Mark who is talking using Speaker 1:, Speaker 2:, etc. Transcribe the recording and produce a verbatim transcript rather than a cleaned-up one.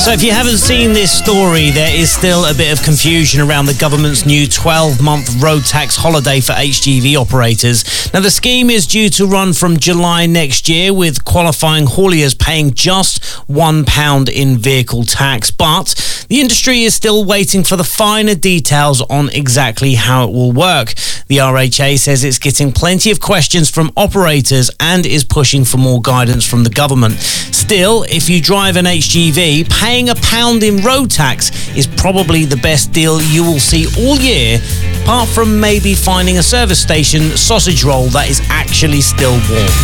Speaker 1: So if you haven't seen this story, there is still a bit of confusion around the government's new twelve-month road tax holiday for H G V operators. Now, the scheme is due to run from July next year, with qualifying hauliers paying just one pound in vehicle tax. But the industry is still waiting for the finer details on exactly how it will work. The R H A says it's getting plenty of questions from operators and is pushing for more guidance from the government. Still, if you drive an H G V, paying a pound in road tax is probably the best deal you will see all year, apart from maybe finding a service station sausage roll that is actually still warm.